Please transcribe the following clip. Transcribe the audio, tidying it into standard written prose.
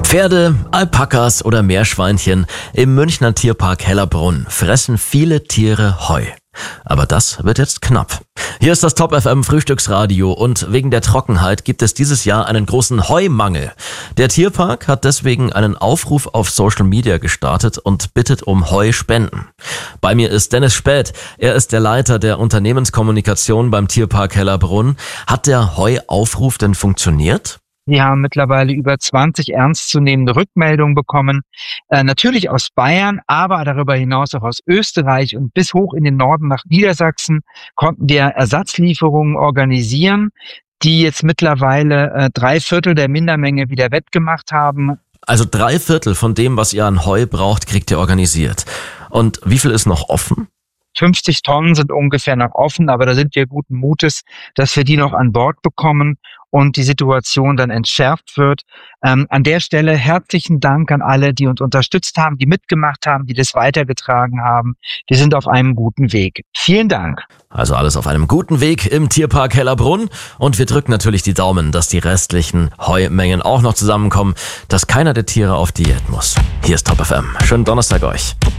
Pferde, Alpakas oder Meerschweinchen im Münchner Tierpark Hellerbrunn fressen viele Tiere Heu. Aber das wird jetzt knapp. Hier ist das Top FM Frühstücksradio und wegen der Trockenheit gibt es dieses Jahr einen großen Heumangel. Der Tierpark hat deswegen einen Aufruf auf Social Media gestartet und bittet um Heuspenden. Bei mir ist Dennis Späth. Er ist der Leiter der Unternehmenskommunikation beim Tierpark Hellerbrunn. Hat der Heuaufruf denn funktioniert? Wir haben mittlerweile über 20 ernstzunehmende Rückmeldungen bekommen, natürlich aus Bayern, aber darüber hinaus auch aus Österreich und bis hoch in den Norden nach Niedersachsen konnten wir Ersatzlieferungen organisieren, die jetzt mittlerweile 3/4 der Mindermenge wieder wettgemacht haben. Also 3/4 von dem, was ihr an Heu braucht, kriegt ihr organisiert. Und wie viel ist noch offen? 50 Tonnen sind ungefähr noch offen, aber da sind wir guten Mutes, dass wir die noch an Bord bekommen und die Situation dann entschärft wird. An der Stelle herzlichen Dank an alle, die uns unterstützt haben, die mitgemacht haben, die das weitergetragen haben. Wir sind auf einem guten Weg. Vielen Dank. Also alles auf einem guten Weg im Tierpark Hellerbrunn. Und wir drücken natürlich die Daumen, dass die restlichen Heumengen auch noch zusammenkommen, dass keiner der Tiere auf Diät muss. Hier ist Top FM. Schönen Donnerstag euch.